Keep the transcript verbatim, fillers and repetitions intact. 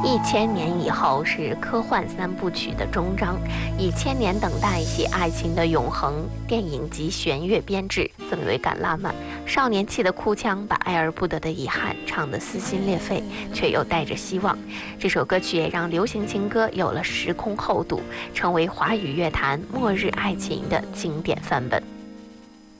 一千年以后是科幻三部曲的终章，以千年等待写爱情的永恒，电影及弦乐编制氛围感拉满，少年气的哭腔把爱而不得的遗憾唱得撕心裂肺，却又带着希望。这首歌曲也让流行情歌有了时空厚度，成为华语乐坛末日爱情的经典范本。